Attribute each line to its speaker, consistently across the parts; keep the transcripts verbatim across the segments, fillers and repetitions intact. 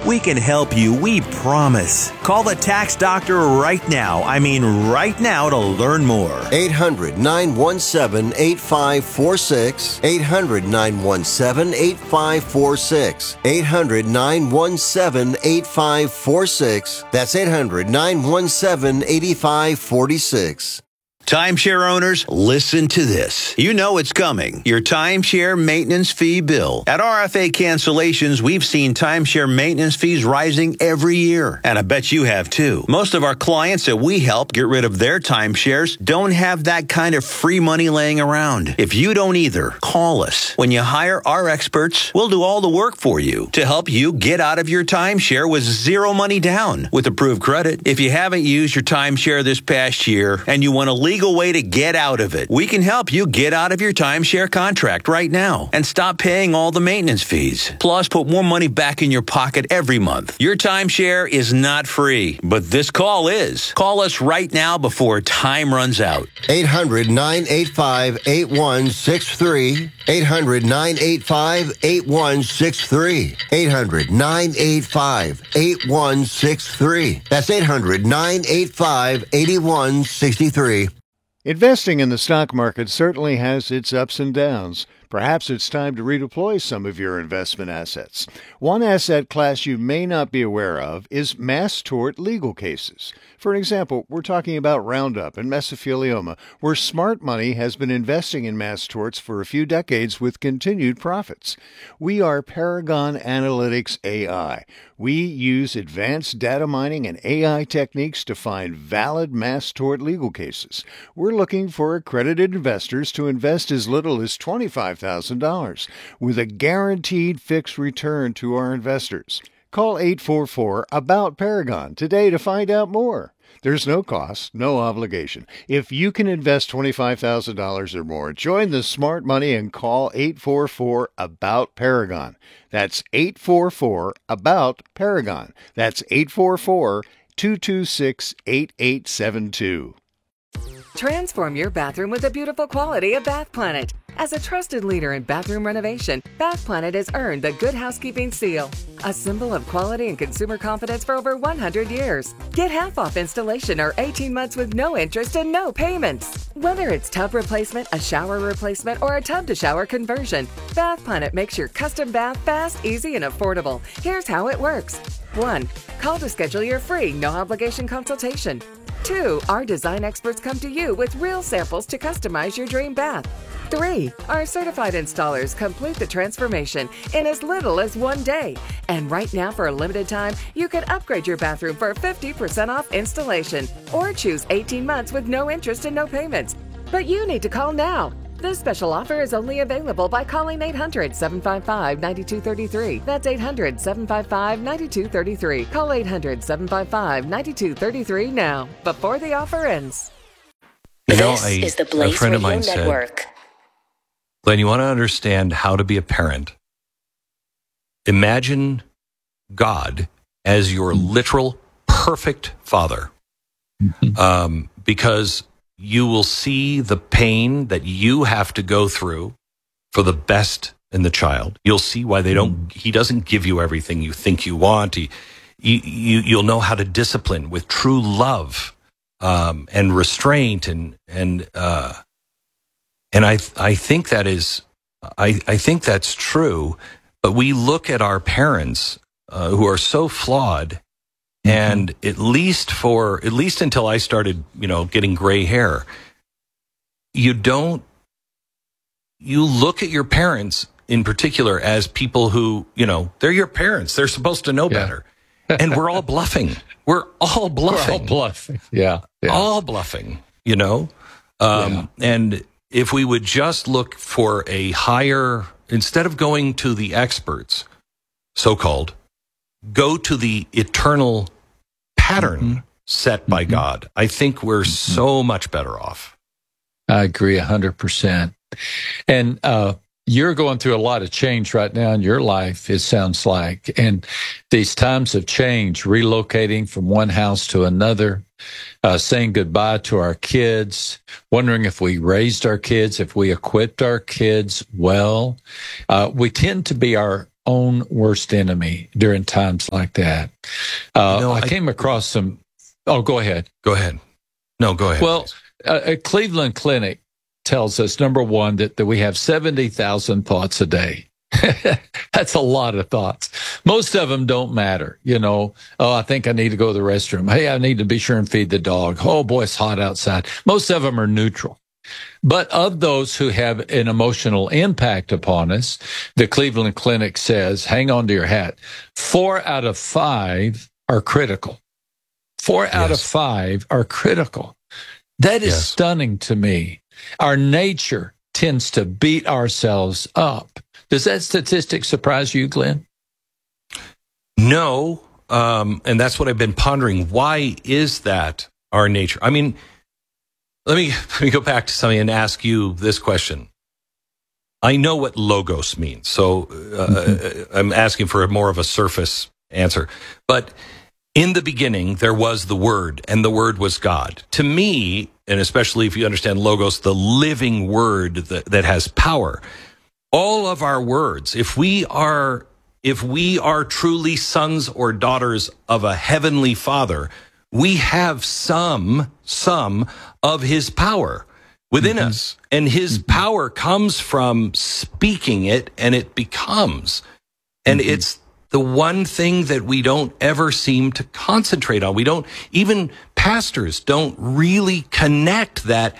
Speaker 1: We can help you, we promise. Call the Tax Doctor right now. I mean right now to learn more.
Speaker 2: eight hundred, nine one seven, eight five four six. eight hundred, nine one seven, eight five four six. eight hundred, nine one seven, eight five four six. That's eight hundred, nine one seven, eight five four six.
Speaker 3: Timeshare owners, listen to this. You know it's coming. Your timeshare maintenance fee bill. At R F A Cancellations, we've seen timeshare maintenance fees rising every year. And I bet you have too. Most of our clients that we help get rid of their timeshares don't have that kind of free money laying around. If you don't either, call us. When you hire our experts, we'll do all the work for you to help you get out of your timeshare with zero money down with approved credit. If you haven't used your timeshare this past year and you want to legal way to get out of it, we can help you get out of your timeshare contract right now and stop paying all the maintenance fees. Plus, put more money back in your pocket every month. Your timeshare is not free, but this call is. Call us right now before time runs out.
Speaker 2: eight hundred, nine eight five, eight one six three. eight hundred, nine eight five, eight one six three. eight hundred, nine eight five, eight one six three. That's eight hundred, nine eight five, eight one six three.
Speaker 4: Investing in the stock market certainly has its ups and downs. Perhaps it's time to redeploy some of your investment assets. One asset class you may not be aware of is mass tort legal cases. For example, we're talking about Roundup and mesothelioma, where smart money has been investing in mass torts for a few decades with continued profits. We are Paragon Analytics A I. We use advanced data mining and A I techniques to find valid mass tort legal cases. We're looking for accredited investors to invest as little as twenty-five thousand dollars with a guaranteed fixed return to our investors. Call eight four four, A B O U T, Paragon today to find out more. There's no cost, no obligation. If you can invest twenty-five thousand dollars or more, join the smart money and call eight four four, A B O U T, Paragon. That's eight four four, A B O U T, Paragon. That's eight four four, two two six, eight eight seven two.
Speaker 5: Transform your bathroom with the beautiful quality of Bath Planet. As a trusted leader in bathroom renovation, Bath Planet has earned the Good Housekeeping seal, a symbol of quality and consumer confidence for over one hundred years. Get half off installation or eighteen months with no interest and no payments. Whether it's tub replacement, a shower replacement, or a tub-to-shower conversion, Bath Planet makes your custom bath fast, easy, and affordable. Here's how it works. one. Call to schedule your free, no-obligation consultation. two. Our design experts come to you with real samples to customize your dream bath. three. Our certified installers complete the transformation in as little as one day. And right now, for a limited time, you can upgrade your bathroom for fifty percent off installation or choose eighteen months with no interest and no payments. But you need to call now. This special offer is only available by calling eight hundred, seven five five, nine two three three. That's eight hundred, seven five five, nine two three three. Call eight hundred, seven five five, nine two three three now, before the offer ends.
Speaker 6: You know, this a, is the Blaze a friend of mine Network. Said, Glenn, you want to understand how to be a parent? Imagine God as your literal perfect father. Um, because you will see the pain that you have to go through for the best in the child. You'll see why they don't, he doesn't give you everything you think you want. He, you, you, you'll know how to discipline with true love, um, and restraint and, and, uh, and I, I think that is, I, I think that's true, but we look at our parents, uh, who are so flawed. And at least for, at least until I started, you know, getting gray hair, you don't, you look at your parents in particular as people who, you know, they're your parents. They're supposed to know yeah. better. And we're all bluffing. We're all bluffing.
Speaker 7: We're all bluffing. Yeah. yeah.
Speaker 6: All bluffing, you know? Um, yeah. And if we would just look for a higher, instead of going to the experts, so-called, go to the eternal pattern mm-hmm. set by mm-hmm. God, I think we're mm-hmm. so much better off.
Speaker 7: I agree one hundred percent. And uh, you're going through a lot of change right now in your life, it sounds like. And these times of change, relocating from one house to another, uh, saying goodbye to our kids, wondering if we raised our kids, if we equipped our kids well. Uh, we tend to be our own worst enemy during times like that. Uh,
Speaker 6: You know,
Speaker 7: I,
Speaker 6: I-
Speaker 7: came across some. Oh, go ahead.
Speaker 6: Go ahead. No, go ahead.
Speaker 7: Well,
Speaker 6: please.
Speaker 7: uh, a Cleveland Clinic tells us, number one, that, that we have seventy thousand thoughts a day. That's a lot of thoughts. Most of them don't matter. You know, oh, I think I need to go to the restroom. Hey, I need to be sure and feed the dog. Oh, boy, it's hot outside. Most of them are neutral. But of those who have an emotional impact upon us, the Cleveland Clinic says, hang on to your hat, four out of five are critical. Four out of
Speaker 6: Yes.
Speaker 7: five are critical. That is
Speaker 6: Yes.
Speaker 7: stunning to me. Our nature tends to beat ourselves up. Does that statistic surprise you, Glenn?
Speaker 6: No, um, and that's what I've been pondering. Why is that our nature? I mean, let me let me go back to something and ask you this question. I know what logos means, so uh, mm-hmm. I'm asking for a more of a surface answer. But in the beginning, there was the Word, and the Word was God. To me, and especially if you understand logos, the living Word that, that has power. All of our words, if we are if we are truly sons or daughters of a heavenly Father, we have some some of his power within mm-hmm. us. And his mm-hmm. power comes from speaking it, and it becomes. And mm-hmm. it's the one thing that we don't ever seem to concentrate on. We don't, even pastors don't really connect that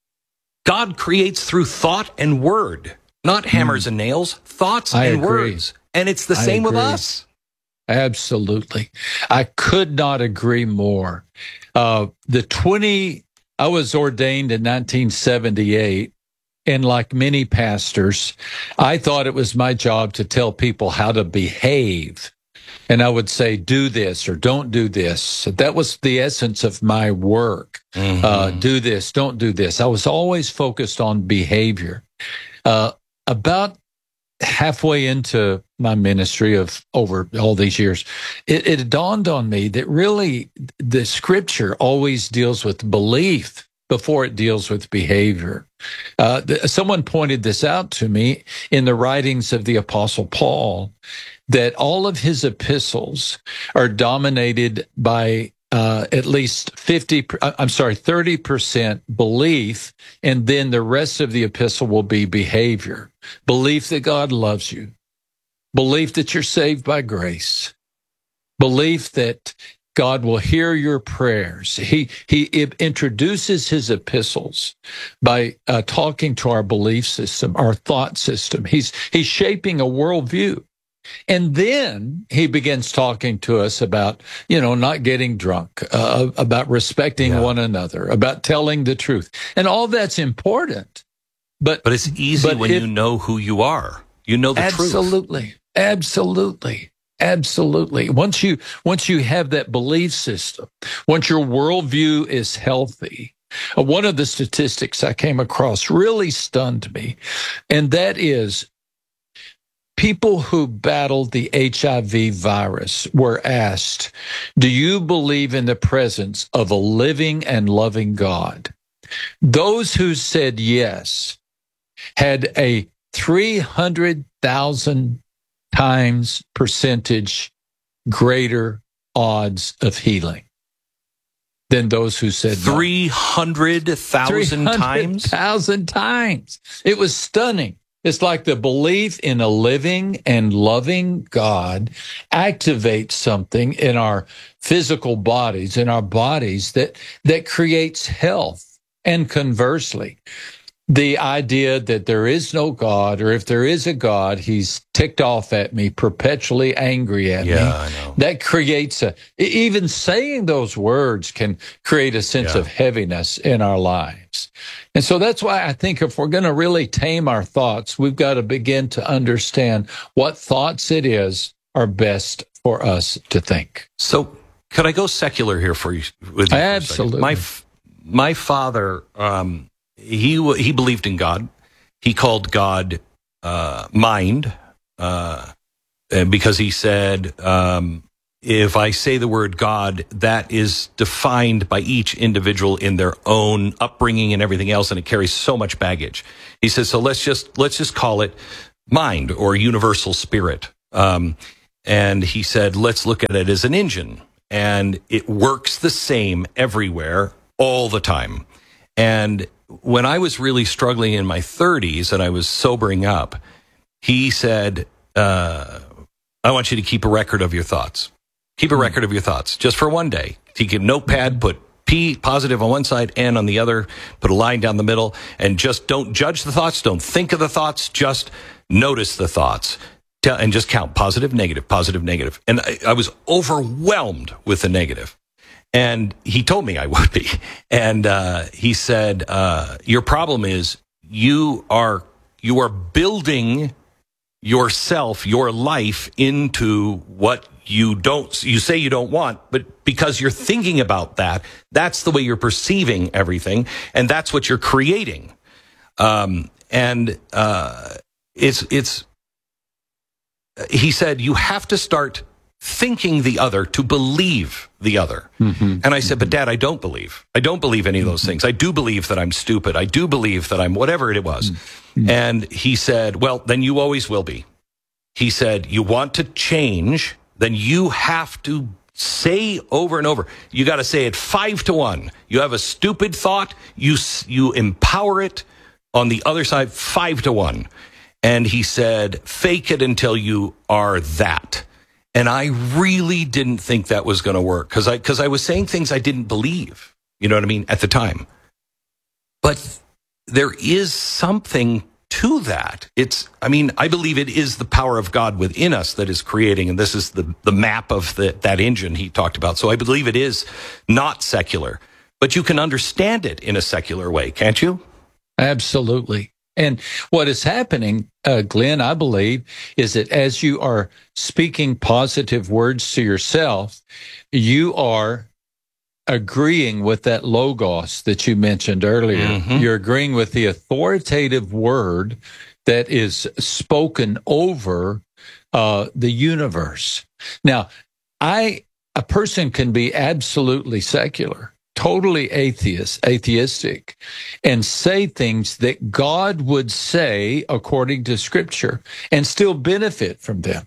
Speaker 6: God creates through thought and word. Not hammers mm. and nails, thoughts
Speaker 7: I
Speaker 6: and
Speaker 7: agree.
Speaker 6: words. And it's the same with us.
Speaker 7: Absolutely. I could not agree more. Uh, the twenty, I was ordained in nineteen seventy-eight, and like many pastors, I thought it was my job to tell people how to behave. And I would say, do this or don't do this. That was the essence of my work. Mm-hmm. Uh, do this, don't do this. I was always focused on behavior. Uh, About halfway into my ministry of over all these years, it, it dawned on me that really the scripture always deals with belief before it deals with behavior. Uh, th- someone pointed this out to me in the writings of the Apostle Paul, that all of his epistles are dominated by Uh, at least fifty, I'm sorry, thirty percent belief, and then the rest of the epistle will be behavior. Belief that God loves you. Belief that you're saved by grace. Belief that God will hear your prayers. He, he introduces his epistles by uh, talking to our belief system, our thought system. He's, he's shaping a worldview. And then he begins talking to us about, you know, not getting drunk, uh, about respecting yeah. one another, about telling the truth. And all that's important. But
Speaker 6: but it's easy
Speaker 7: but
Speaker 6: when
Speaker 7: if,
Speaker 6: you know who you are. You know the
Speaker 7: absolutely,
Speaker 6: truth.
Speaker 7: Absolutely. Absolutely. Once you once you have that belief system, once your worldview is healthy, uh, one of the statistics I came across really stunned me, and that is people who battled the H I V virus were asked, do you believe in the presence of a living and loving God? Those who said yes had a three hundred thousand times percentage greater odds of healing than those who said no.
Speaker 6: three hundred thousand times?
Speaker 7: three hundred thousand times. It was stunning. It's like the belief in a living and loving God activates something in our physical bodies, in our bodies that, that creates health. And conversely, the idea that there is no God, or if there is a God, he's ticked off at me, perpetually angry at
Speaker 6: yeah,
Speaker 7: me.
Speaker 6: I know.
Speaker 7: That creates a, even saying those words can create a sense
Speaker 6: yeah.
Speaker 7: of heaviness in our lives. And so that's why I think if we're going to really tame our thoughts, we've got to begin to understand what thoughts it is are best for us to think.
Speaker 6: So could I go secular here for you? With you
Speaker 7: Absolutely.
Speaker 6: My, my father, um, He he believed in God. He called God uh, mind uh, because he said, um, if I say the word God, that is defined by each individual in their own upbringing and everything else, and it carries so much baggage. He says, so let's just let's just call it mind or universal spirit. Um, and he said, let's look at it as an engine. And it works the same everywhere all the time. And when I was really struggling in my thirties and I was sobering up, he said, uh, I want you to keep a record of your thoughts. Keep a record of your thoughts just for one day. Take a notepad, put P positive on one side, N on the other, put a line down the middle, and just don't judge the thoughts. Don't think of the thoughts. Just notice the thoughts. And just count positive, negative, positive, negative. And I, I was overwhelmed with the negative. And he told me I would be. And uh, he said, uh, your problem is you are you are building yourself, your life into what you don't, you say you don't want, but because you're thinking about that, that's the way you're perceiving everything. And that's what you're creating. Um, and uh, it's it's. He said, you have to start thinking the other to believe the other. Mm-hmm. And I said, but Dad, I don't believe. I don't believe any of those things. I do believe that I'm stupid. I do believe that I'm whatever it was. Mm-hmm. And he said, well, then you always will be. He said, you want to change, then you have to say over and over. You got to say it five to one. You have a stupid thought. You, you empower it on the other side, five to one. And he said, fake it until you are that. And I really didn't think that was going to work because I, because I was saying things I didn't believe, you know what I mean, at the time. But there is something to that. It's, I mean, I believe it is the power of God within us that is creating, and this is the, the map of the, that engine he talked about. So I believe it is not secular, but you can understand it in a secular way, can't you?
Speaker 7: Absolutely. And what is happening, uh, Glenn, I believe, is that as you are speaking positive words to yourself, you are agreeing with that logos that you mentioned earlier. Mm-hmm. You're agreeing with the authoritative word that is spoken over uh, the universe. Now, I a person can be absolutely secular, totally atheist, atheistic, and say things that God would say according to Scripture and still benefit from them.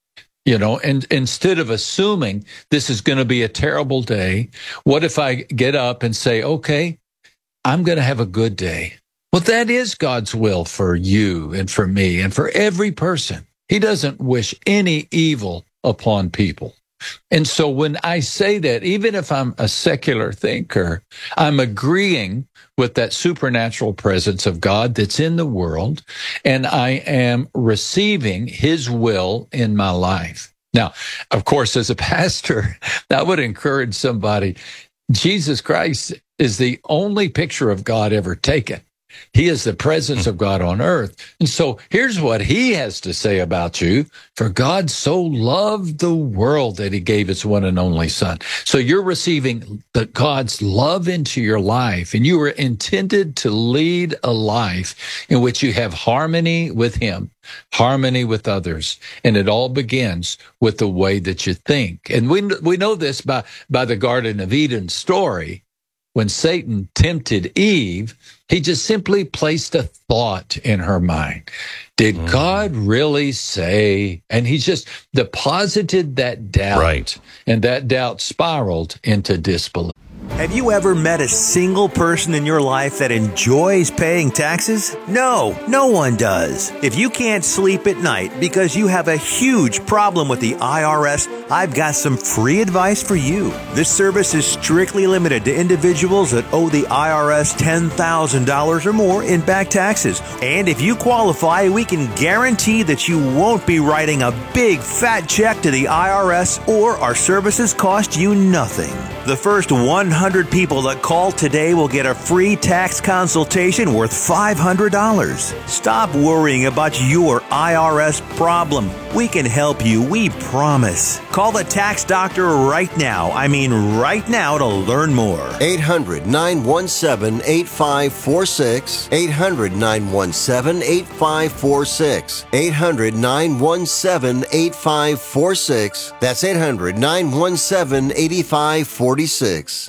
Speaker 7: You know, and instead of assuming this is going to be a terrible day, what if I get up and say, okay, I'm going to have a good day? Well, that is God's will for you and for me and for every person. He doesn't wish any evil upon people. And so when I say that, even if I'm a secular thinker, I'm agreeing with that supernatural presence of God that's in the world, and I am receiving his will in my life. Now, of course, as a pastor, I would encourage somebody, Jesus Christ is the only picture of God ever taken. He is the presence of God on earth. And so here's what he has to say about you. For God so loved the world that he gave his one and only son. So you're receiving the God's love into your life, and you were intended to lead a life in which you have harmony with him, harmony with others. And it all begins with the way that you think. And we we know this by, by the Garden of Eden story. When Satan tempted Eve, he just simply placed a thought in her mind. Did mm. God really say? And he just deposited that doubt.
Speaker 6: Right.
Speaker 7: And that doubt spiraled into disbelief.
Speaker 1: Have you ever met a single person in your life that enjoys paying taxes? No, no one does. If you can't sleep at night because you have a huge problem with the I R S, I've got some free advice for you. This service is strictly limited to individuals that owe the I R S ten thousand dollars or more in back taxes. And if you qualify, we can guarantee that you won't be writing a big fat check to the I R S, or our services cost you nothing. The first one hundred people that call today will get a free tax consultation worth five hundred dollars. Stop worrying about your I R S problem. We can help you, we promise. Call the tax doctor right now. I mean right now to learn more.
Speaker 2: eight hundred, nine one seven, eight five four six. eight hundred, nine one seven, eight five four six. eight hundred, nine one seven, eight five four six. That's eight hundred, nine one seven, eight five four six.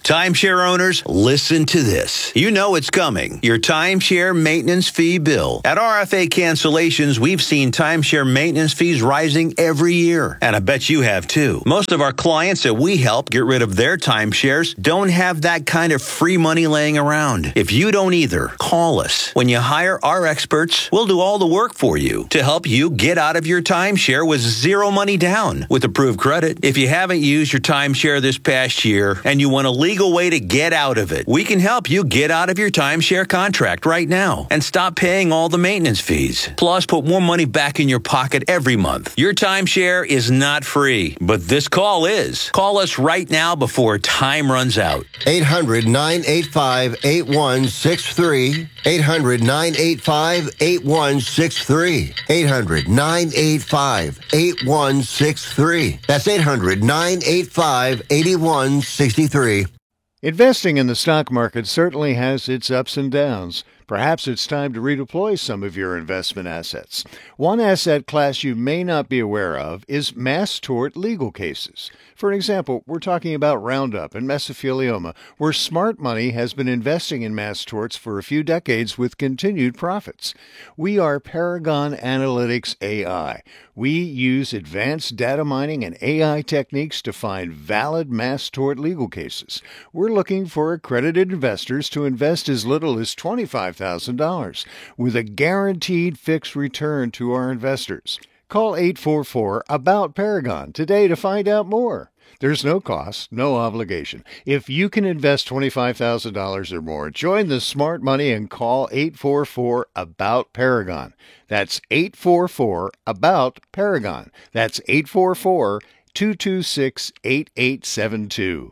Speaker 3: Timeshare owners, listen to this. You know it's coming. Your timeshare maintenance fee bill. At R F A Cancellations, we've seen timeshare maintenance fees rising every year. And I bet you have too. Most of our clients that we help get rid of their timeshares don't have that kind of free money laying around. If you don't either, call us. When you hire our experts, we'll do all the work for you to help you get out of your timeshare with zero money down with approved credit. If you haven't used your timeshare this past year and you want a legal way to get out of it, we can help you get out of your timeshare contract right now and stop paying all the maintenance fees. Plus, put more money back in your pocket every month. Your timeshare is not free, but this call is. Call us right now before time runs out.
Speaker 2: eight hundred, nine eight five, eight one six three. eight hundred, nine eight five, eight one six three. eight hundred, nine eight five, eight one six three. That's eight hundred, nine eight five, eight one six three.
Speaker 4: Investing in the stock market certainly has its ups and downs. Perhaps it's time to redeploy some of your investment assets. One asset class you may not be aware of is mass tort legal cases. For example, we're talking about Roundup and mesothelioma, where smart money has been investing in mass torts for a few decades with continued profits. We are Paragon Analytics A I. We use advanced data mining and A I techniques to find valid mass tort legal cases. We're looking for accredited investors to invest as little as twenty-five thousand dollars with a guaranteed fixed return to our investors. Call eight four four, ABOUT Paragon today to find out more. There's no cost, no obligation. If you can invest twenty-five thousand dollars or more, join the smart money and call eight four four, ABOUT Paragon. That's eight four four, ABOUT Paragon. That's eight four four, two two six, eight eight seven two.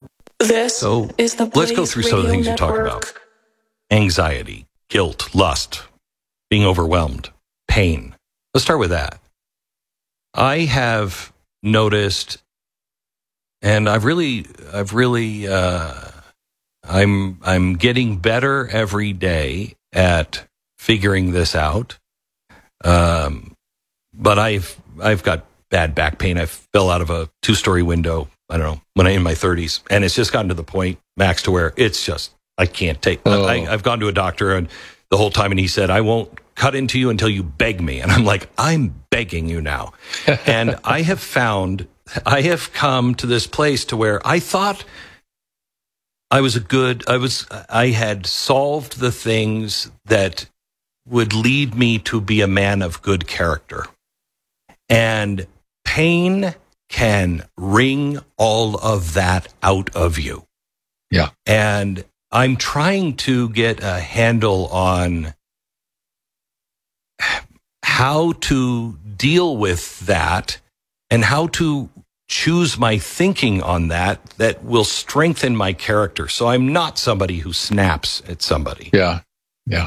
Speaker 8: This
Speaker 6: So
Speaker 8: is the
Speaker 6: let's go through some of the things you talk about. Anxiety, guilt, lust, being overwhelmed, pain. Let's start with that. I have noticed, and I've really, I've really, uh, I'm, I'm getting better every day at figuring this out. Um, but I've, I've got bad back pain. I fell out of a two-story window, I don't know, when I'm in my thirties, and it's just gotten to the point, Max, to where it's just, I can't take.
Speaker 7: Oh.
Speaker 6: I, I've gone to a doctor and the whole time, and he said, I won't cut into you until you beg me. And I'm like, I'm begging you now. And I have found, I have come to this place to where I thought I was a good, I was, I had solved the things that would lead me to be a man of good character. And pain can wring all of that out of you.
Speaker 7: Yeah.
Speaker 6: And I'm trying to get a handle on how to deal with that and how to choose my thinking on that that will strengthen my character. So I'm not somebody who snaps at somebody.
Speaker 7: Yeah. Yeah.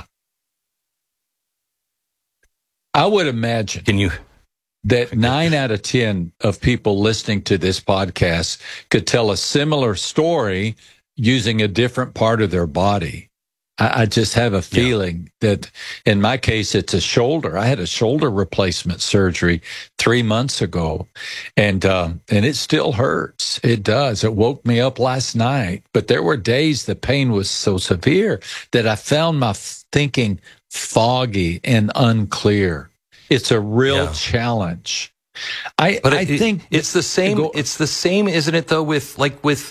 Speaker 7: I would imagine
Speaker 6: Can you?
Speaker 7: that nine out of ten of people listening to this podcast could tell a similar story using a different part of their body. I, I just have a feeling yeah. that in my case, it's a shoulder. I had a shoulder replacement surgery three months ago, and um, and it still hurts. It does. It woke me up last night, but there were days the pain was so severe that I found my thinking foggy and unclear. It's a real yeah. challenge. I,
Speaker 6: but
Speaker 7: I
Speaker 6: it,
Speaker 7: think
Speaker 6: it's the same.
Speaker 7: Go,
Speaker 6: it's the same, isn't it? Though, with like with,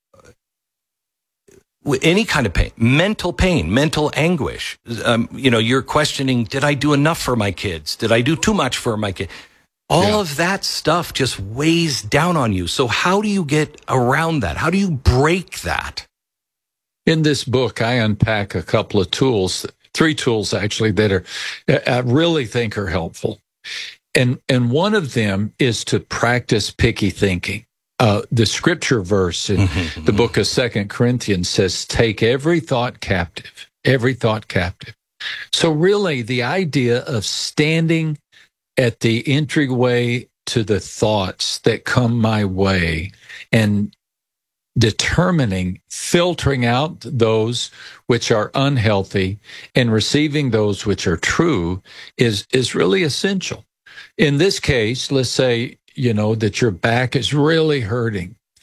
Speaker 6: with any kind of pain, mental pain, mental anguish. Um, you know, you're questioning: did I do enough for my kids? Did I do too much for my kids? All yeah. of that stuff just weighs down on you. So, how do you get around that? How do you break that?
Speaker 7: In this book, I unpack a couple of tools. Three tools, actually, that are I really think are helpful. And and one of them is to practice picky thinking. Uh, the scripture verse in the book of Second Corinthians says, take every thought captive, every thought captive. So really, the idea of standing at the entryway to the thoughts that come my way and determining, filtering out those which are unhealthy and receiving those which are true is, is really essential. In this case, let's say, you know, that your back is really hurting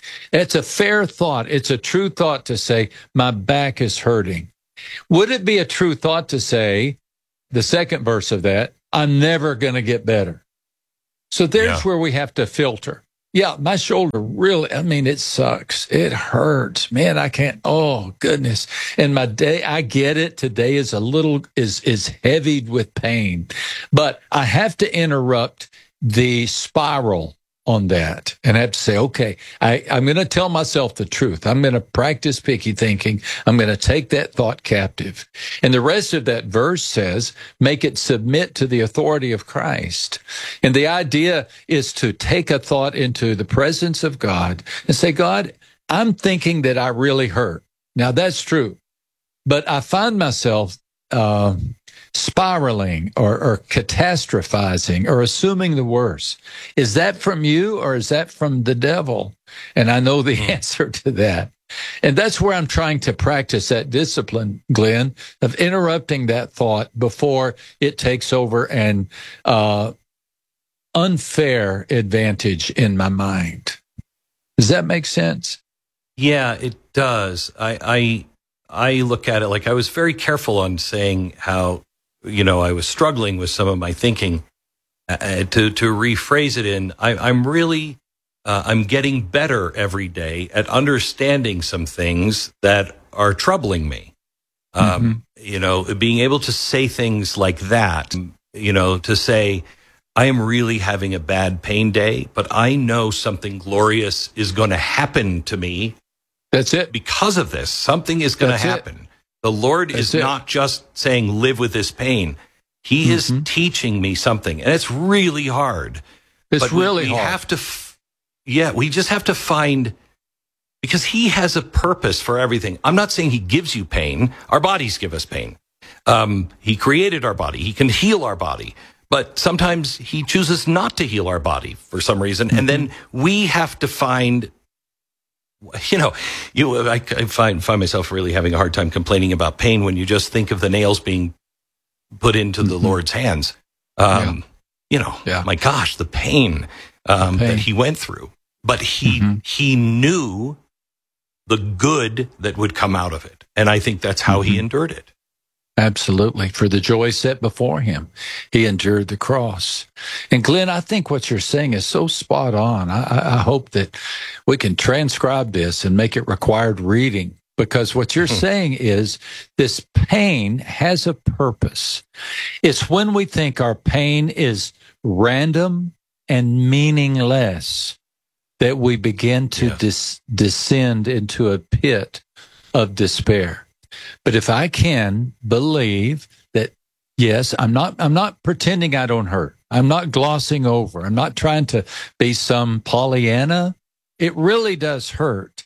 Speaker 7: It's a fair thought. It's a true thought to say, my back is hurting. Would it be a true thought to say, the second verse of that, I'm never going to get better? So there's yeah. where we have to filter. Yeah, my shoulder really, I mean, it sucks. It hurts. Man, I can't, oh, goodness. And my day, I get it. Today is a little, is, is heavy with pain. But I have to interrupt the spiral on that and I have to say, okay, I, I'm going to tell myself the truth. I'm going to practice picky thinking. I'm going to take that thought captive. And the rest of that verse says, make it submit to the authority of Christ. And the idea is to take a thought into the presence of God and say, God, I'm thinking that I really hurt. Now that's true, but I find myself, uh, spiraling or, or catastrophizing or assuming the worst. Is that from you or is that from the devil? And I know the answer to that. And that's where I'm trying to practice that discipline, Glenn, of interrupting that thought before it takes over an uh, unfair advantage in my mind. Does that make sense?
Speaker 6: Yeah, it does. I, I, I look at it like I was very careful on saying how, you know, I was struggling with some of my thinking. Uh, to to rephrase it in, I, I'm really, uh, I'm getting better every day at understanding some things that are troubling me. Um, mm-hmm. You know, being able to say things like that, you know, to say, I am really having a bad pain day, but I know something glorious is going to happen to me.
Speaker 7: That's it.
Speaker 6: Because of this, something is going to happen. It. The Lord That's is it. Not just saying, live with this pain. He mm-hmm. is teaching me something. And it's really hard.
Speaker 7: It's
Speaker 6: but
Speaker 7: really
Speaker 6: we, we
Speaker 7: hard.
Speaker 6: have to, f- yeah, we just have to find, because he has a purpose for everything. I'm not saying he gives you pain. Our bodies give us pain. Um, he created our body. He can heal our body. But sometimes he chooses not to heal our body for some reason. Mm-hmm. And then we have to find, you know, you I, I find find myself really having a hard time complaining about pain when you just think of the nails being put into the mm-hmm. Lord's hands. Um, yeah. You know, yeah. my gosh, the pain, um, the pain that he went through. But he mm-hmm. he knew the good that would come out of it. And I think that's how mm-hmm. he endured it.
Speaker 7: Absolutely. For the joy set before him, he endured the cross. And Glenn, I think what you're saying is so spot on. I, I hope that we can transcribe this and make it required reading, because what you're saying is this pain has a purpose. It's when we think our pain is random and meaningless that we begin to yeah. dis- descend into a pit of despair. But if I can believe that, yes, I'm not, I'm not pretending I don't hurt. I'm not glossing over. I'm not trying to be some Pollyanna. It really does hurt.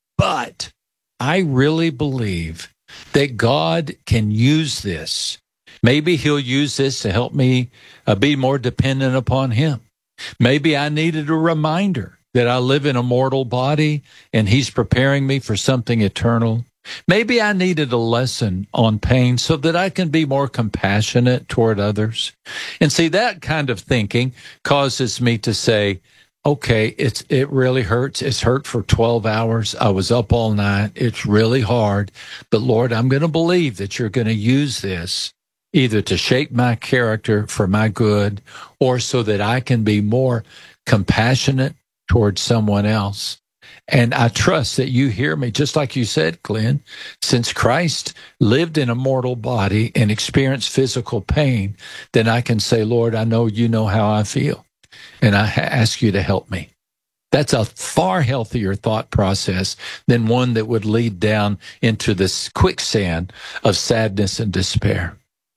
Speaker 7: But I really believe that God can use this. Maybe he'll use this to help me uh, be more dependent upon him. Maybe I needed a reminder that I live in a mortal body and he's preparing me for something eternal. Maybe I needed a lesson on pain so that I can be more compassionate toward others. And see, that kind of thinking causes me to say, okay, it's it really hurts. It's hurt for twelve hours. I was up all night. It's really hard. But Lord, I'm going to believe that you're going to use this either to shape my character for my good or so that I can be more compassionate towards someone else. And I trust that you hear me, just like you said, Glenn, since Christ lived in a mortal body and experienced physical pain, then I can say, Lord, I know you know how I feel, and I ask you to help me. That's a far healthier thought process than one that would lead down into this quicksand of sadness and despair.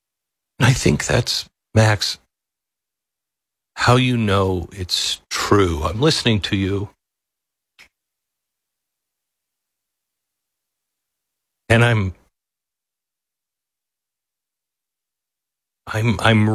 Speaker 6: I think that's, Max, how you know it's true. I'm listening to you. And I'm, I'm, I'm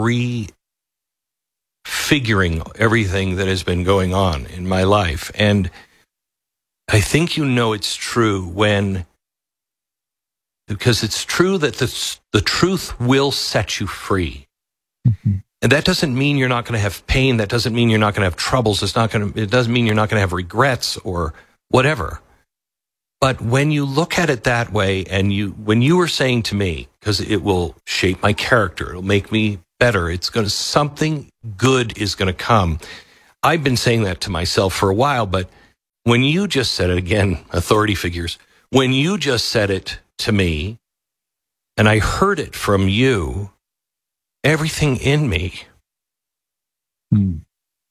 Speaker 6: refiguring everything that has been going on in my life. And I think you know it's true when, because it's true that the, the truth will set you free. Mm-hmm. And that doesn't mean you're not going to have pain. That doesn't mean you're not going to have troubles. It's not going to, it doesn't mean you're not going to have regrets or whatever. But when you look at it that way, and you, when you were saying to me, because it will shape my character, it'll make me better, it's going to, something good is going to come. I've been saying that to myself for a while, but when you just said it, again, authority figures, when you just said it to me, and I heard it from you, everything in me mm.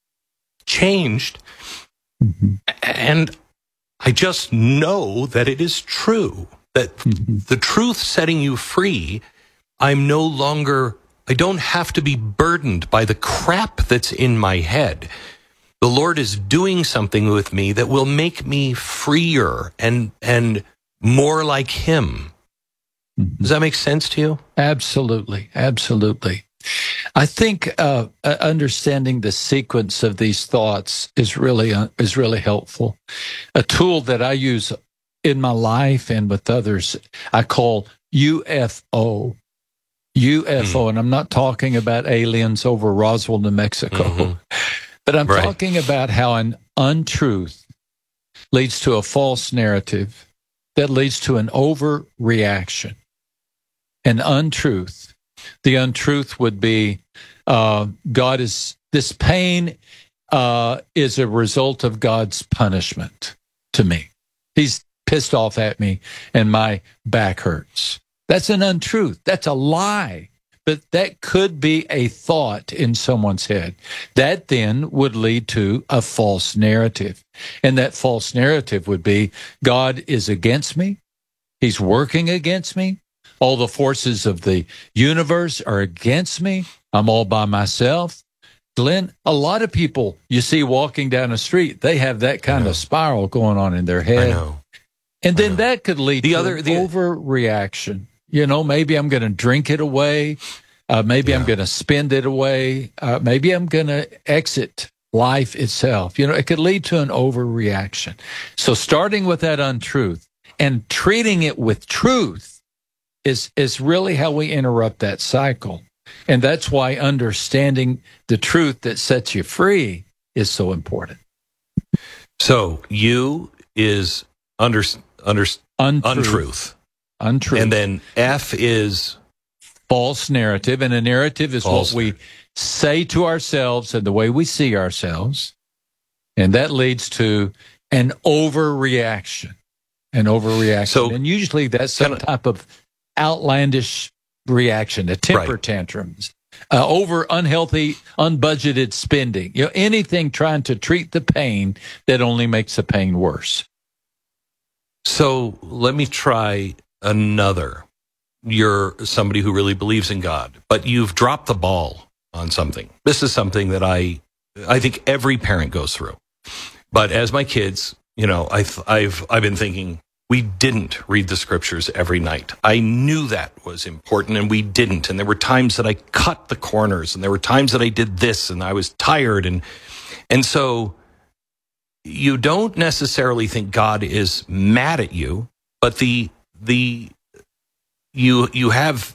Speaker 6: changed. Mm-hmm. And I just know that it is true, that mm-hmm. the truth setting you free, I'm no longer, I don't have to be burdened by the crap that's in my head. The Lord is doing something with me that will make me freer and and more like Him. Mm-hmm. Does that make sense to you?
Speaker 7: Absolutely, absolutely. I think uh, understanding the sequence of these thoughts is really uh, is really helpful. A tool that I use in my life and with others, I call U F O. U F O, mm. and I'm not talking about aliens over Roswell, New Mexico, mm-hmm. but I'm right. talking about how an untruth leads to a false narrative that leads to an overreaction. An untruth. The untruth would be uh, God is, this pain uh, is a result of God's punishment to me. He's pissed off at me and my back hurts. That's an untruth. That's a lie. But that could be a thought in someone's head. That then would lead to a false narrative. And that false narrative would be God is against me. He's working against me. All the forces of the universe are against me. I'm all by myself. Glenn, a lot of people you see walking down the street, they have that kind of spiral going on in their head.
Speaker 6: I know.
Speaker 7: And then
Speaker 6: know.
Speaker 7: that could lead
Speaker 6: the
Speaker 7: to
Speaker 6: other,
Speaker 7: an
Speaker 6: the,
Speaker 7: overreaction. You know, maybe I'm going to drink it away. Uh, maybe yeah. I'm going to spend it away. Uh, maybe I'm going to exit life itself. You know, it could lead to an overreaction. So starting with that untruth and treating it with truth is is really how we interrupt that cycle. And that's why understanding the truth that sets you free is so important.
Speaker 6: So U is under, under,
Speaker 7: untruth.
Speaker 6: untruth.
Speaker 7: Untruth.
Speaker 6: And then F is
Speaker 7: false narrative. And a narrative is
Speaker 6: false.
Speaker 7: what we say to ourselves and the way we see ourselves. And that leads to an overreaction. An overreaction.
Speaker 6: So,
Speaker 7: and usually that's some type of outlandish reaction, a temper
Speaker 6: right.
Speaker 7: tantrums, uh, over unhealthy, unbudgeted spending, you know, anything trying to treat the pain that only makes the pain worse.
Speaker 6: So let me try another. You're somebody who really believes in God, but you've dropped the ball on something. This is something that I, I think every parent goes through. But as my kids, you know, I've, I've, I've been thinking, we didn't read the scriptures every night. I knew that was important, and we didn't. And there were times that I cut the corners, and there were times that I did this, and I was tired. And and so you don't necessarily think God is mad at you, but the the you you have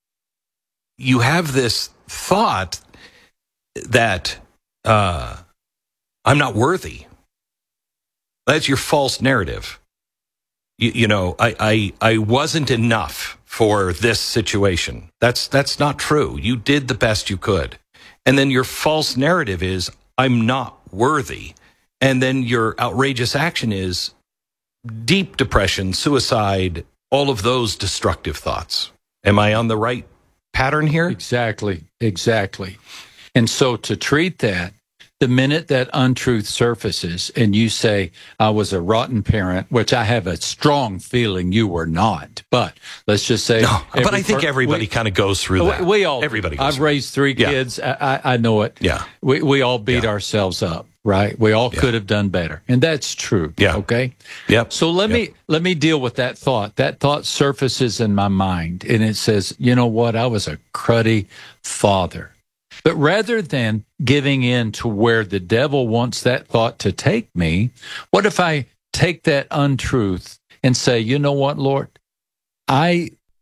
Speaker 6: you have this thought that uh, I'm not worthy. That's your false narrative. You, you know, I, I I wasn't enough for this situation. That's that's not true. You did the best you could. And then your false narrative is, I'm not worthy. And then your outrageous action is deep depression, suicide, all of those destructive thoughts. Am I on the right pattern here?
Speaker 7: Exactly, exactly. And so to treat that, the minute that untruth surfaces and you say, I was a rotten parent, which I have a strong feeling you were not, but let's just say.
Speaker 6: No, but I think everybody kind of goes through that.
Speaker 7: We, we all,
Speaker 6: everybody goes
Speaker 7: I've
Speaker 6: through
Speaker 7: raised three
Speaker 6: yeah.
Speaker 7: kids. I, I know it.
Speaker 6: Yeah.
Speaker 7: We, we all beat
Speaker 6: yeah.
Speaker 7: ourselves up, right? We all
Speaker 6: yeah.
Speaker 7: could have done better. And that's true.
Speaker 6: Yeah.
Speaker 7: Okay.
Speaker 6: Yep.
Speaker 7: So let
Speaker 6: yep.
Speaker 7: me, let me deal with that thought. That thought surfaces in my mind and it says, you know what? I was a cruddy father. But rather than giving in to where the devil wants that thought to take me, what if I take that untruth and say, you know what, Lord, I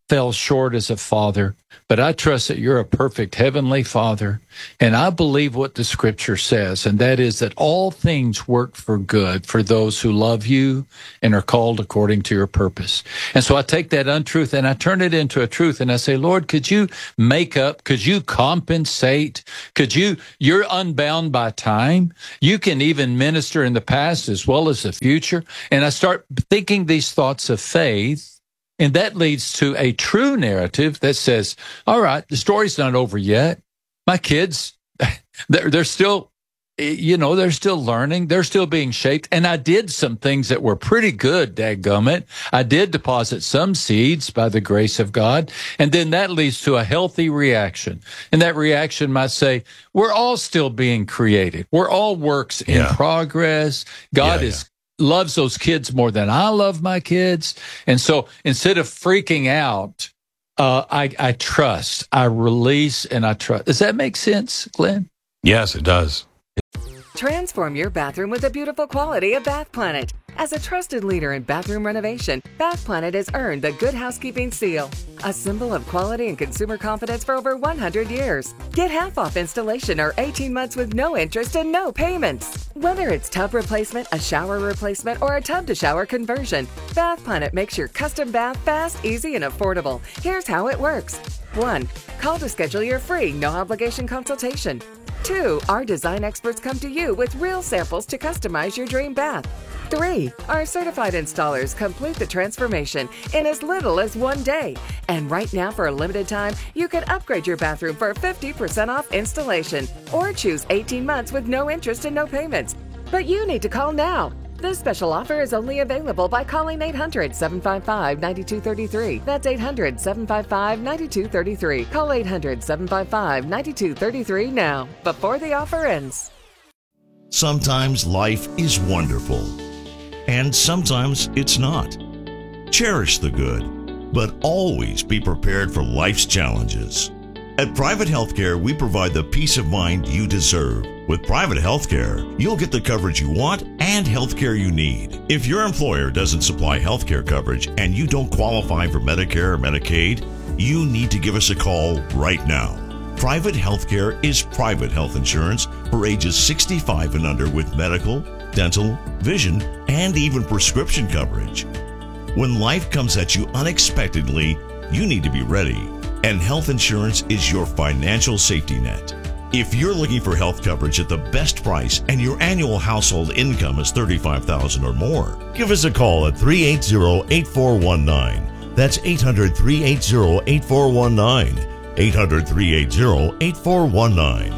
Speaker 7: fell short as a father, but I trust that you're a perfect heavenly Father. And I believe what the scripture says, and that is that all things work for good for those who love you and are called according to your purpose. And so I take that untruth and I turn it into a truth. And I say, Lord, could you make up? Could you compensate? Could you, you're unbound by time. You can even minister in the past as well as the future. And I start thinking these thoughts of faith. And that leads to a true narrative that says, all right, the story's not over yet. My kids, they're, they're still, you know, they're still learning. They're still being shaped. And I did some things that were pretty good, dadgummit. I did deposit some seeds by the grace of God. And then that leads to a healthy reaction. And that reaction might say, we're all still being created. We're all works in
Speaker 6: Yeah.
Speaker 7: progress. God
Speaker 6: Yeah,
Speaker 7: is loves those kids more than I love my kids. And so instead of freaking out, uh, I, I trust, I release, and I trust. Does that make sense, Glenn?
Speaker 6: Yes, it does.
Speaker 5: Transform your bathroom with the beautiful quality of Bath Planet. As a trusted leader in bathroom renovation, Bath Planet has earned the Good Housekeeping seal, a symbol of quality and consumer confidence for over one hundred years. Get half off installation or eighteen months with no interest and no payments. Whether it's tub replacement, a shower replacement, or a tub-to-shower conversion, Bath Planet makes your custom bath fast, easy, and affordable. Here's how it works. one. Call to schedule your free, no-obligation consultation. two. Our design experts come to you with real samples to customize your dream bath. three. Our certified installers complete the transformation in as little as one day. And right now, for a limited time, you can upgrade your bathroom for fifty percent off installation or choose eighteen months with no interest and no payments. But you need to call now. This special offer is only available by calling eight hundred, seven five five, nine two three three. That's eight hundred, seven five five, nine two three three. Call eight hundred, seven five five, nine two three three now, before the offer ends.
Speaker 8: Sometimes life is wonderful, and sometimes it's not. Cherish the good, but always be prepared for life's challenges. At Private Healthcare, we provide the peace of mind you deserve. With Private Healthcare, you'll get the coverage you want and healthcare you need. If your employer doesn't supply healthcare coverage and you don't qualify for Medicare or Medicaid, you need to give us a call right now. Private Healthcare is private health insurance for ages sixty-five and under with medical, dental, vision, and even prescription coverage. When life comes at you unexpectedly, you need to be ready, and health insurance is your financial safety net. If you're looking for health coverage at the best price and your annual household income is thirty-five thousand dollars or more, give us a call at three eight zero, eight four one nine. That's eight hundred, three eight zero, eight four one nine. eight hundred, three eight zero, eight four one nine.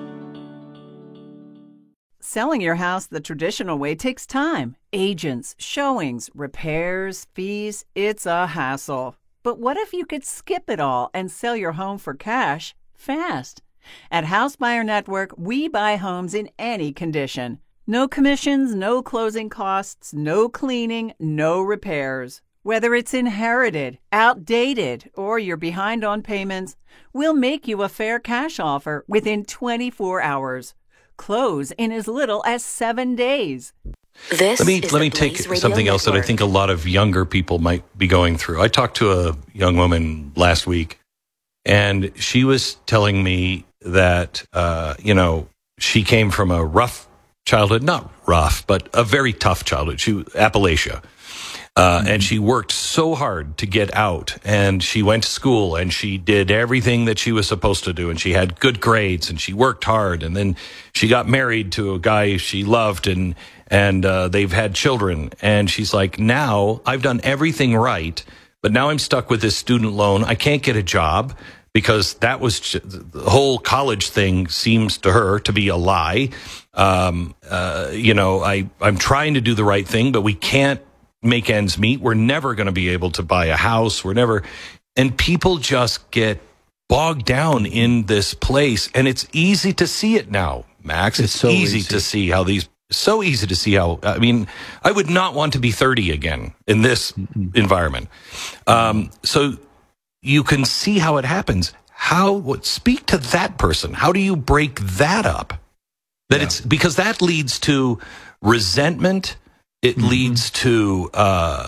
Speaker 9: Selling your house the traditional way takes time. Agents, showings, repairs, fees. It's a hassle. But what if you could skip it all and sell your home for cash fast? At House Buyer Network, we buy homes in any condition. No commissions, no closing costs, no cleaning, no repairs. Whether it's inherited, outdated, or you're behind on payments, we'll make you a fair cash offer within twenty-four hours. Close in as little as seven days.
Speaker 6: This let me let me take something else that I think a lot of younger people might be going through. I talked to a young woman last week, and she was telling me that uh, you know she came from a rough childhood, not rough, but a very tough childhood. She Appalachia. Uh, mm-hmm. And she worked so hard to get out, and she went to school, and she did everything that she was supposed to do, and she had good grades, and she worked hard, and then she got married to a guy she loved, and and uh, they've had children, and she's like, now I've done everything right, but now I'm stuck with this student loan. I can't get a job because that was the whole college thing seems to her to be a lie. Um, uh, you know, I I'm trying to do the right thing, but we can't make ends meet. We're never going to be able to buy a house. We're never, and people just get bogged down in this place. And it's easy to see it now, Max. It's, it's so easy, easy to see how these, so easy to see how, I mean, I would not want to be thirty again in this mm-hmm. environment. Um, so you can see how it happens. How, what, speak to that person. How do you break that up? That yeah. it's, because that leads to resentment. It mm-hmm. leads to uh,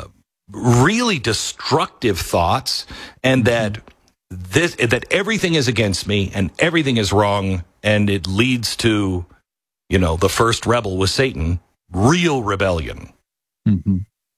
Speaker 6: really destructive thoughts, and that this that everything is against me and everything is wrong, and it leads to, you know, the first rebel was Satan, real rebellion.
Speaker 7: Mm-hmm.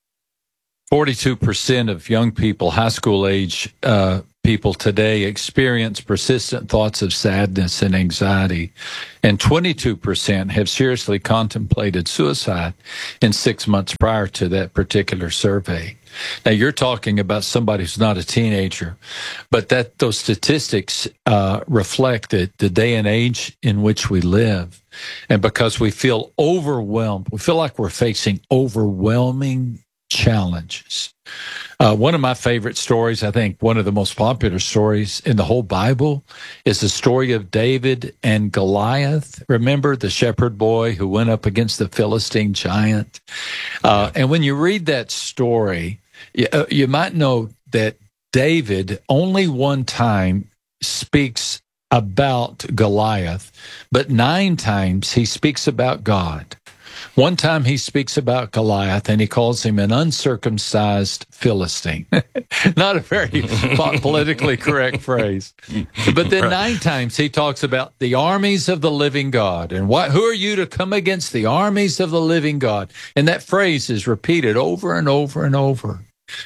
Speaker 7: forty-two percent of young people, high school age uh, people today, experience persistent thoughts of sadness and anxiety, and twenty-two percent have seriously contemplated suicide in six months prior to that particular survey. Now, you're talking about somebody who's not a teenager, but that those statistics uh, reflect that the day and age in which we live. And because we feel overwhelmed, we feel like we're facing overwhelming challenges. Uh, one of my favorite stories, I think one of the most popular stories in the whole Bible, is the story of David and Goliath. Remember the shepherd boy who went up against the Philistine giant? Uh, and when you read that story, you, uh, you might know that David only one time speaks about Goliath, but nine times he speaks about God. One time he speaks about Goliath, and he calls him an uncircumcised Philistine. Not a very politically correct phrase. But then nine times he talks about the armies of the living God. And what, who are you to come against the armies of the living God? And that phrase is repeated over and over and over.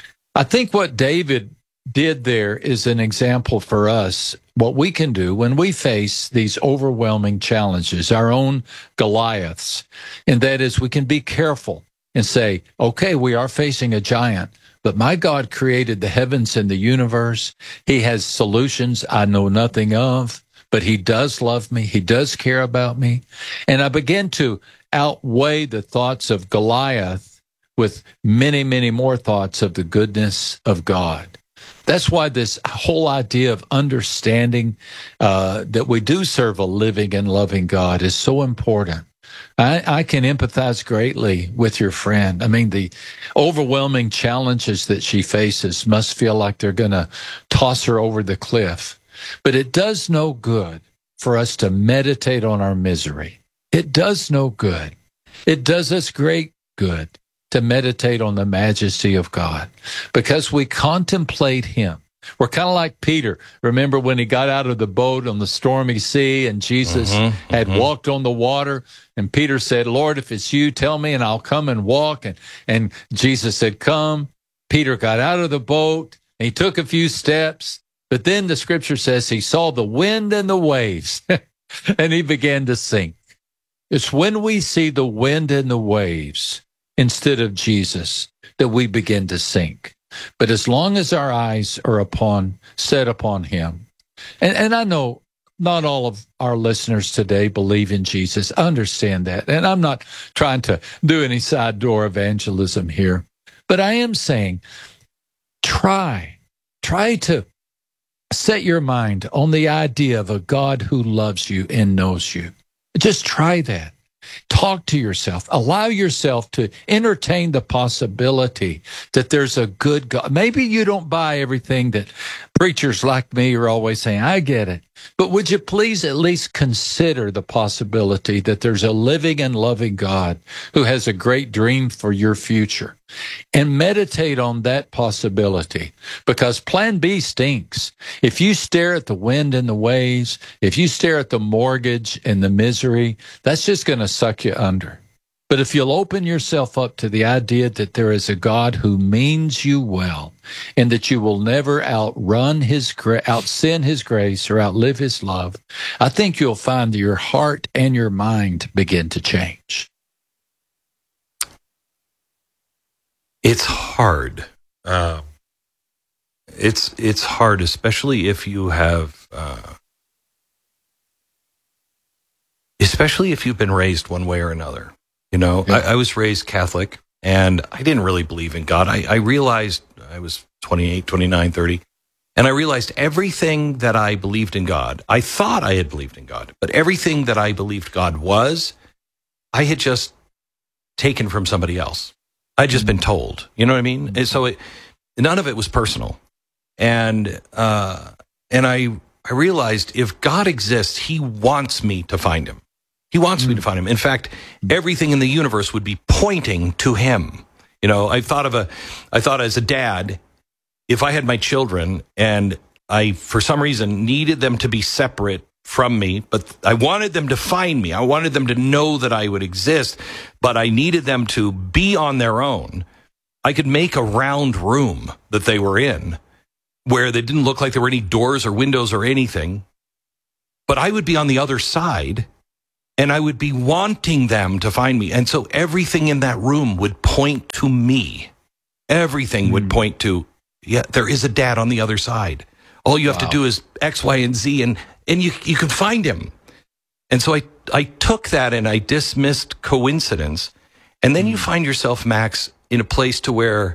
Speaker 7: I think what David did there is an example for us, what we can do when we face these overwhelming challenges, our own Goliaths. And that is, we can be careful and say, okay, we are facing a giant, but my God created the heavens and the universe. He has solutions I know nothing of, but he does love me. He does care about me. And I begin to outweigh the thoughts of Goliath with many, many more thoughts of the goodness of God. That's why this whole idea of understanding uh, that we do serve a living and loving God is so important. I, I can empathize greatly with your friend. I mean, the overwhelming challenges that she faces must feel like they're going to toss her over the cliff. But it does no good for us to meditate on our misery. It does no good. It does us great good to meditate on the majesty of God, because we contemplate him. We're kind of like Peter. Remember when he got out of the boat on the stormy sea and Jesus mm-hmm, had mm-hmm. walked on the water, and Peter said, Lord, if it's you, tell me and I'll come and walk. And, and Jesus said, come. Peter got out of the boat and he took a few steps, but then the scripture says he saw the wind and the waves and he began to sink. It's when we see the wind and the waves instead of Jesus that we begin to sink. But as long as our eyes are upon, set upon him, and, and I know not all of our listeners today believe in Jesus. I understand that. And I'm not trying to do any side door evangelism here, but I am saying, try, try to set your mind on the idea of a God who loves you and knows you. Just try that. Talk to yourself. Allow yourself to entertain the possibility that there's a good God. Maybe you don't buy everything that preachers like me are always saying. I get it. But would you please at least consider the possibility that there's a living and loving God who has a great dream for your future? And meditate on that possibility, because plan B stinks. If you stare at the wind and the waves, if you stare at the mortgage and the misery, that's just going to suck you under. But if you'll open yourself up to the idea that there is a God who means you well, and that you will never outrun his, outsin his grace or outlive his love, I think you'll find that your heart and your mind begin to change.
Speaker 6: It's hard. Uh, it's it's hard, especially if you have, uh, especially if you've been raised one way or another. You know, yeah. I, I was raised Catholic, and I didn't really believe in God. I, I realized I was twenty-eight, twenty-nine, thirty, and I realized everything that I believed in God, I thought I had believed in God, but everything that I believed God was, I had just taken from somebody else. I'd just been told, you know what I mean? And so it, none of it was personal. And uh, and I I realized if God exists, he wants me to find him. He wants mm. me to find him. In fact, everything in the universe would be pointing to him You know, I thought of a, I thought as a dad, if I had my children and I, for some reason, needed them to be separate from me, but I wanted them to find me. I wanted them to know that I would exist, but I needed them to be on their own. I could make a round room that they were in where they didn't look like there were any doors or windows or anything, but I would be on the other side and I would be wanting them to find me. And so everything in that room would point to me. Everything mm. would point to, yeah, there is a dad on the other side. All you have wow. to do is X, Y, and Z, and, and you, you can find him. And so I, I took that and I dismissed coincidence. And then mm. you find yourself, Max, in a place to where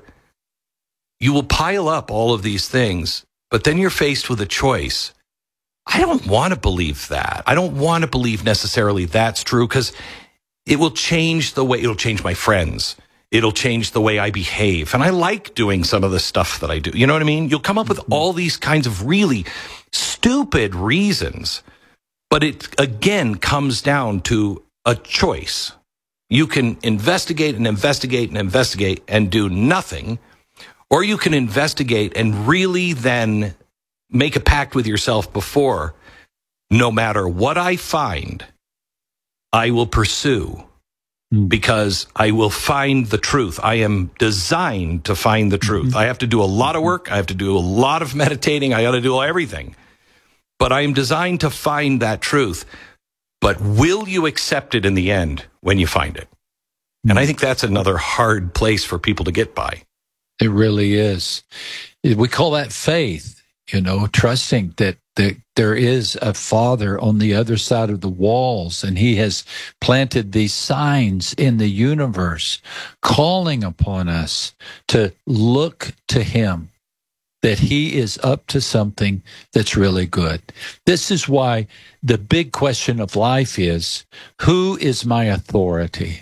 Speaker 6: you will pile up all of these things, but then you're faced with a choice. I don't want to believe that. I don't want to believe necessarily that's true because it will change the way, it'll change my friends. It'll change the way I behave. And I like doing some of the stuff that I do. You know what I mean? You'll come up with all these kinds of really stupid reasons, but it again comes down to a choice. You can investigate and investigate and investigate and do nothing, or you can investigate and really then make a pact with yourself before, no matter what I find, I will pursue because I will find the truth. I am designed to find the truth. I have to do a lot of work. I have to do a lot of meditating. I got to do everything, but I am designed to find that truth. But will you accept it in the end when you find it? And I think that's another hard place for people to get by.
Speaker 7: It really is. We call that faith, you know, trusting that, that there is a Father on the other side of the walls, and he has planted these signs in the universe, calling upon us to look to him, that he is up to something that's really good. This is why the big question of life is, who is my authority?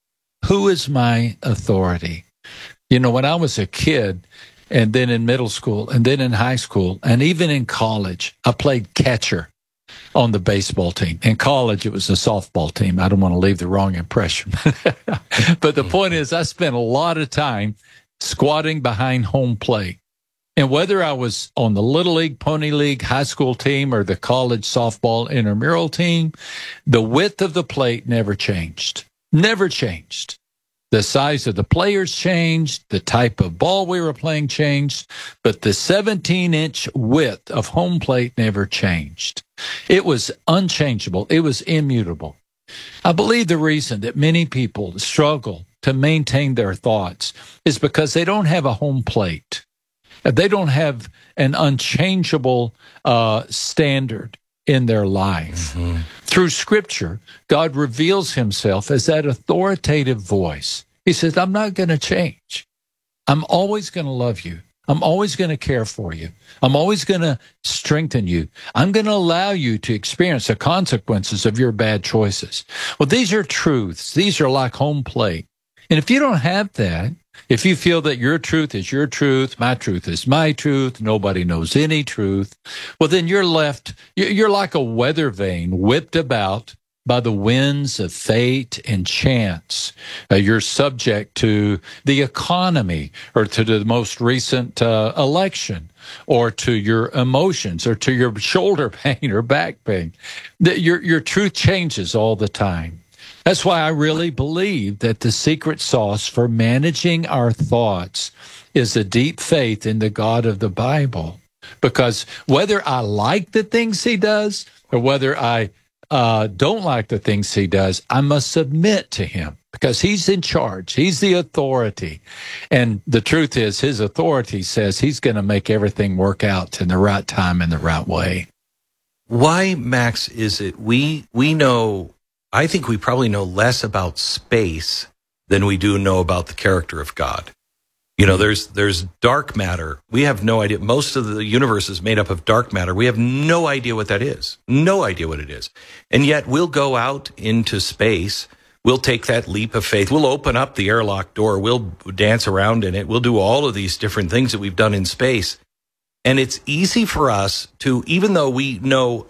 Speaker 7: Who is my authority? You know, when I was a kid, and then in middle school, and then in high school, and even in college, I played catcher on the baseball team. In college, it was a softball team. I don't want to leave the wrong impression. But the point is, I spent a lot of time squatting behind home plate. And whether I was on the Little League, Pony League, high school team, or the college softball intramural team, the width of the plate never changed. Never changed. The size of the players changed, the type of ball we were playing changed, but the seventeen-inch width of home plate never changed. It was unchangeable. It was immutable. I believe the reason that many people struggle to maintain their thoughts is because they don't have a home plate. They don't have an unchangeable uh, standard in their life. Mm-hmm. Through Scripture, God reveals himself as that authoritative voice. He says, I'm not going to change. I'm always going to love you. I'm always going to care for you. I'm always going to strengthen you. I'm going to allow you to experience the consequences of your bad choices. Well, these are truths. These are like home plate. And if you don't have that, if you feel that your truth is your truth, my truth is my truth, nobody knows any truth, well, then you're left, you're like a weather vane whipped about by the winds of fate and chance. Uh, you're subject to the economy or to the most recent uh, election or to your emotions or to your shoulder pain or back pain. The, your, your truth changes all the time. That's why I really believe that the secret sauce for managing our thoughts is a deep faith in the God of the Bible. Because whether I like the things he does or whether I uh, don't like the things he does, I must submit to him because he's in charge. He's the authority. And the truth is, his authority says he's going to make everything work out in the right time and the right way.
Speaker 6: Why, Max, is it we we know... I think we probably know less about space than we do know about the character of God. You know, there's there's dark matter. We have no idea. Most of the universe is made up of dark matter. We have no idea what that is. No idea what it is. And yet we'll go out into space. We'll take that leap of faith. We'll open up the airlock door. We'll dance around in it. We'll do all of these different things that we've done in space. And it's easy for us to, even though we know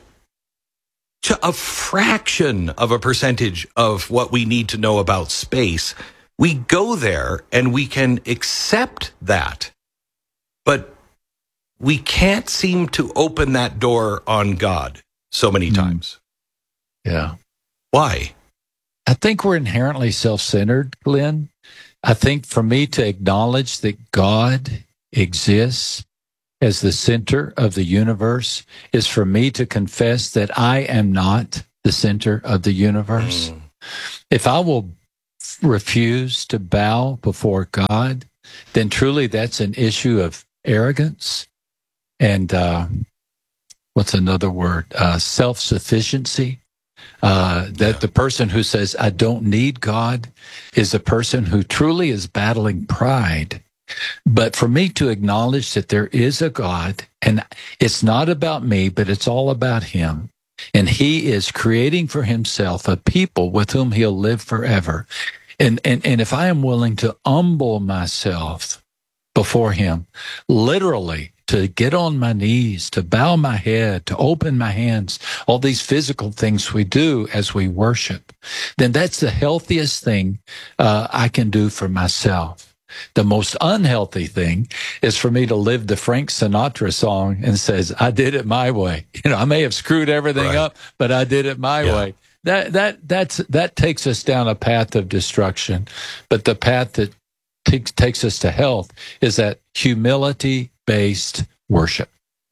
Speaker 6: to a fraction of a percentage of what we need to know about space, we go there and we can accept that, but we can't seem to open that door on God so many times.
Speaker 7: Yeah.
Speaker 6: Why?
Speaker 7: I think we're inherently self-centered, Glenn. I think for me to acknowledge that God exists as the center of the universe is for me to confess that I am not the center of the universe. Mm. If I will refuse to bow before God, then truly that's an issue of arrogance and uh, what's another word? Uh, self-sufficiency. Uh, that yeah. The person who says, I don't need God, is a person who truly is battling pride. But for me to acknowledge that there is a God, and it's not about me, but it's all about him. And he is creating for himself a people with whom he'll live forever. And, and, and if I am willing to humble myself before him, literally, to get on my knees, to bow my head, to open my hands, all these physical things we do as we worship, then that's the healthiest thing uh, I can do for myself. The most unhealthy thing is for me to live the Frank Sinatra song and says, I did it my way. You know, I may have screwed everything right. up, but I did it my yeah. way. That, that, that's, that takes us down a path of destruction. But the path that t- takes us to health is that humility based worship.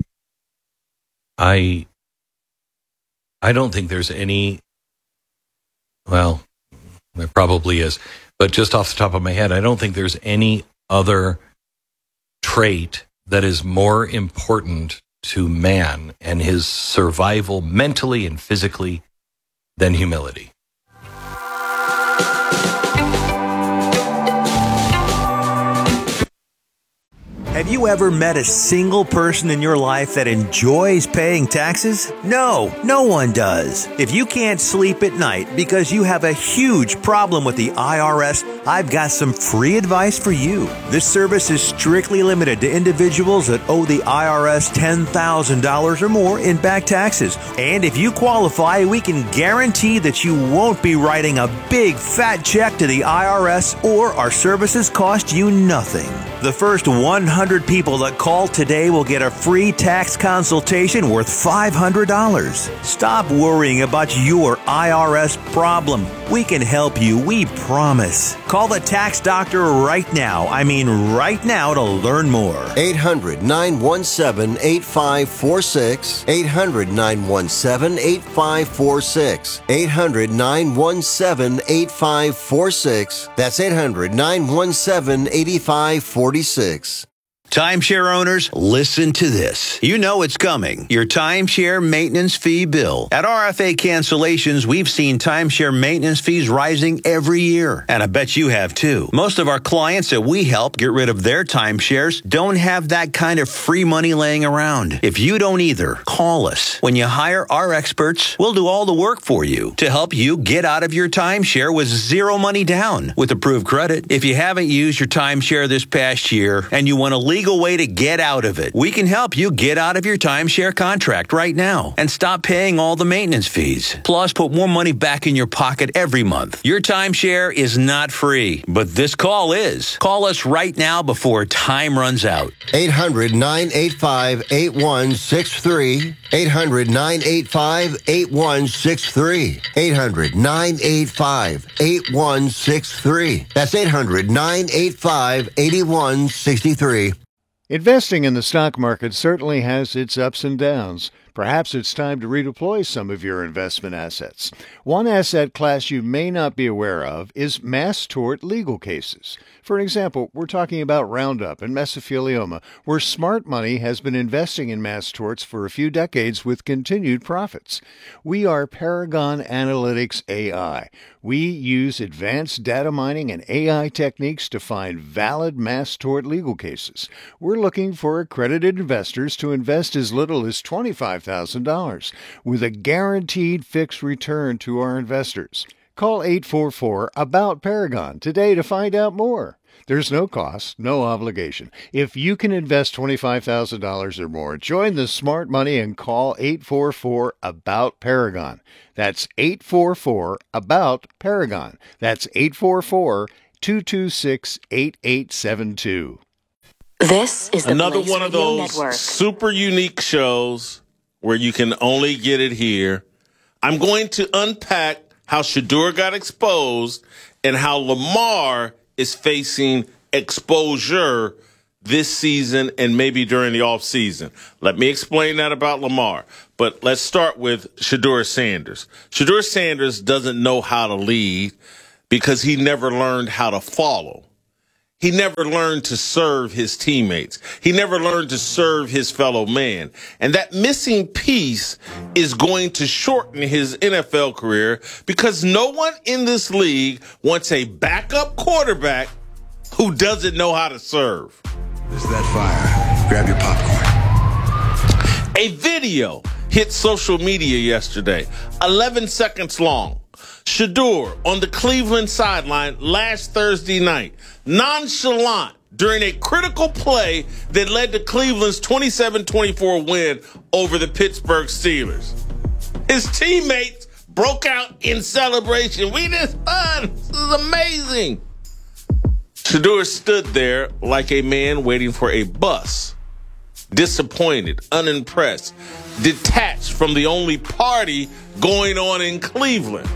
Speaker 6: I I don't think there's any, well, there probably is, but just off the top of my head, I don't think there's any other trait that is more important to man and his survival mentally and physically than humility.
Speaker 1: Have you ever met a single person in your life that enjoys paying taxes? No, no one does. If you can't sleep at night because you have a huge problem with the I R S, I've got some free advice for you. This service is strictly limited to individuals that owe the I R S ten thousand dollars or more in back taxes. And if you qualify, we can guarantee that you won't be writing a big fat check to the I R S, or our services cost you nothing. The first one hundred people that call today will get a free tax consultation worth five hundred dollars. Stop worrying about your I R S problem. We can help you, we promise. Call the tax doctor right now. I mean right now to learn more.
Speaker 2: eight hundred, nine one seven, eight five four six. eight hundred, nine one seven, eight five four six. eight hundred, nine one seven, eight five four six. That's eight hundred, nine one seven, eight five four six.
Speaker 3: Timeshare owners, listen to this. You know it's coming. Your timeshare maintenance fee bill. At R F A Cancellations, we've seen timeshare maintenance fees rising every year. And I bet you have too. Most of our clients that we help get rid of their timeshares don't have that kind of free money laying around. If you don't either, call us. When you hire our experts, we'll do all the work for you to help you get out of your timeshare with zero money down with approved credit. If you haven't used your timeshare this past year and you want to leave legal way to get out of it, we can help you get out of your timeshare contract right now and stop paying all the maintenance fees. Plus, put more money back in your pocket every month. Your timeshare is not free, but this call is. Call us right now before time runs out.
Speaker 2: eight hundred, nine eight five, eight one six three. eight hundred, nine eight five, eight one six three. eight hundred, nine eight five, eight one six three. That's eight hundred, nine eight five, eight one six three.
Speaker 4: Investing in the stock market certainly has its ups and downs. Perhaps it's time to redeploy some of your investment assets. One asset class you may not be aware of is mass tort legal cases. For example, we're talking about Roundup and mesothelioma, where smart money has been investing in mass torts for a few decades with continued profits. We are Paragon Analytics A I. We use advanced data mining and A I techniques to find valid mass tort legal cases. We're looking for accredited investors to invest as little as twenty-five thousand dollars with a guaranteed fixed return to our investors. Call eight four four, ABOUT Paragon today to find out more. There's no cost, no obligation. If you can invest twenty-five thousand dollars or more, join the smart money and call eight four four, ABOUT Paragon. That's eight four four, ABOUT Paragon. That's eight four four, two two six, eight eight seven two.
Speaker 10: This is the
Speaker 11: another
Speaker 10: Blaze
Speaker 11: one of
Speaker 10: Radio
Speaker 11: those
Speaker 10: Network.
Speaker 11: super unique shows where you can only get it here. I'm going to unpack how Shedeur got exposed and how Lamar is facing exposure this season and maybe during the offseason. Let me explain that about Lamar. But let's start with Shedeur Sanders. Shedeur Sanders doesn't know how to lead because he never learned how to follow. He never learned to serve his teammates. He never learned to serve his fellow man. And that missing piece is going to shorten his N F L career because no one in this league wants a backup quarterback who doesn't know how to serve.
Speaker 12: This is that fire. Grab your popcorn.
Speaker 11: A video hit social media yesterday, eleven seconds long. Shedeur on the Cleveland sideline last Thursday night, nonchalant during a critical play that led to Cleveland's twenty-seven twenty-four win over the Pittsburgh Steelers. His teammates broke out in celebration. We just won. This is amazing. Shedeur stood there like a man waiting for a bus, disappointed, unimpressed, detached from the only party going on in Cleveland.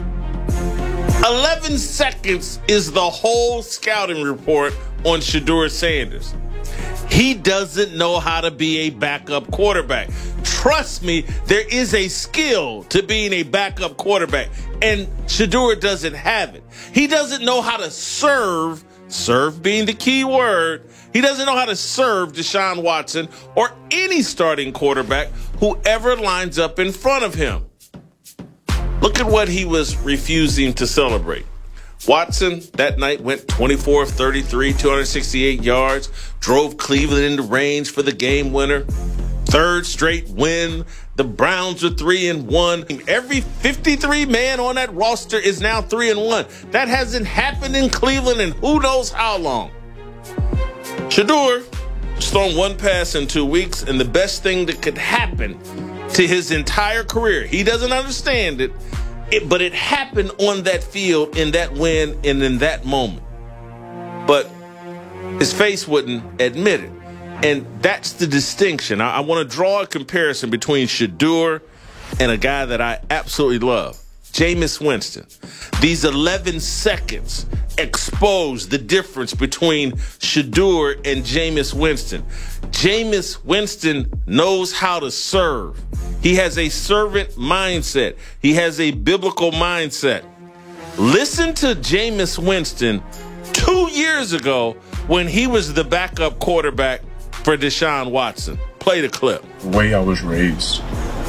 Speaker 11: eleven seconds is the whole scouting report on Shedeur Sanders. He doesn't know how to be a backup quarterback. Trust me, there is a skill to being a backup quarterback, and Shedeur doesn't have it. He doesn't know how to serve, serve being the key word. He doesn't know how to serve Deshaun Watson or any starting quarterback whoever lines up in front of him. Look at what he was refusing to celebrate. Watson that night went twenty-four of thirty-three, two hundred sixty-eight yards, drove Cleveland into range for the game winner. Third straight win. The Browns are three and one. Every fifty-three man on that roster is now three and one. That hasn't happened in Cleveland in who knows how long. Shedeur has thrown one pass in two weeks, and the best thing that could happen to his entire career, he doesn't understand it, it, but it happened on that field in that win and in that moment. But his face wouldn't admit it. And that's the distinction. I, I want to draw a comparison between Shedeur and a guy that I absolutely love, Jameis Winston. These eleven seconds expose the difference between Shedeur and Jameis Winston. Jameis Winston knows how to serve. He has a servant mindset. He has a biblical mindset. Listen to Jameis Winston two years ago when he was the backup quarterback for Deshaun Watson. Play the clip.
Speaker 13: The way I was raised,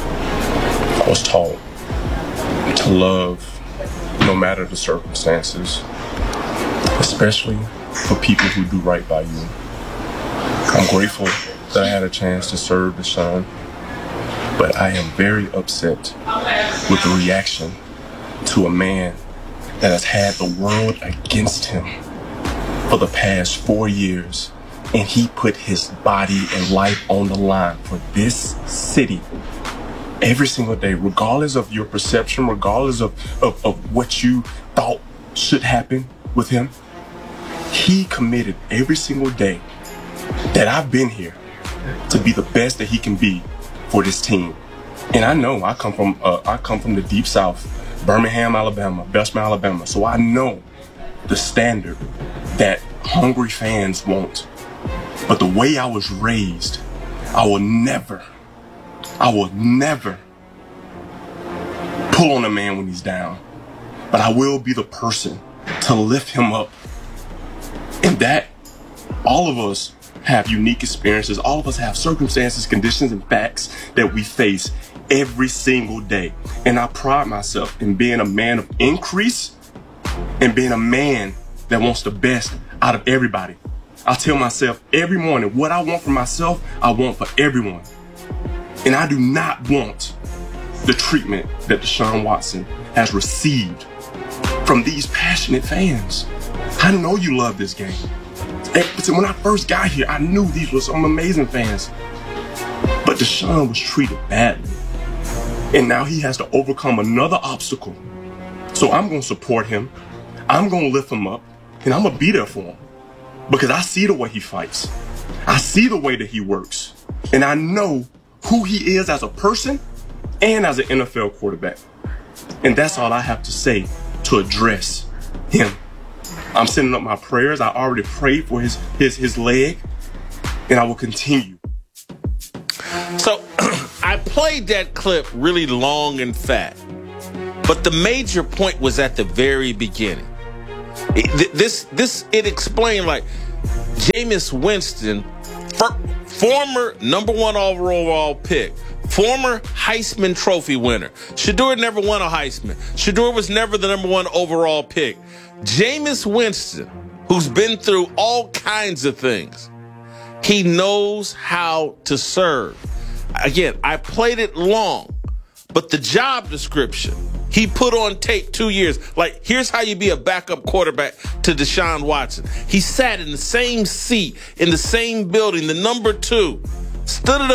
Speaker 13: I was taught to love no matter the circumstances, especially for people who do right by you. I'm grateful that I had a chance to serve Deshaun, but I am very upset with the reaction to a man that has had the world against him for the past four years. And he put his body and life on the line for this city every single day, regardless of your perception, regardless of, of, of what you thought should happen with him. He committed every single day that I've been here to be the best that he can be for this team. And I know I come from uh, I come from the deep south, Birmingham, Alabama, Bessemer, Alabama. So I know the standard that hungry fans want. But the way I was raised, I will never, I will never pull on a man when he's down. But I will be the person to lift him up. And that, all of us have unique experiences. All of us have circumstances, conditions, and facts that we face every single day. And I pride myself in being a man of increase and being a man that wants the best out of everybody. I tell myself every morning what I want for myself, I want for everyone. And I do not want the treatment that Deshaun Watson has received from these passionate fans. I know you love this game. And when I first got here, I knew these were some amazing fans. But Deshaun was treated badly. And now he has to overcome another obstacle. So I'm going to support him. I'm going to lift him up. and I'm going to be there for him because I see the way he fights. I see the way that he works, and I know who he is as a person and as an N F L quarterback. And that's all I have to say to address him. I'm sending up my prayers. I already prayed for his his his leg, and I will continue.
Speaker 11: So I played that clip really long and fat, but the major point was at the very beginning. It, this this it explained like Jameis Winston, for, former number one overall pick, former Heisman Trophy winner. Shedeur never won a Heisman. Shedeur was never the number one overall pick. Jameis Winston, who's been through all kinds of things, he knows how to serve. Again, I played it long, but the job description he put on tape two years. Like, here's how you be a backup quarterback to Deshaun Watson. He sat in the same seat, in the same building, the number two, stood at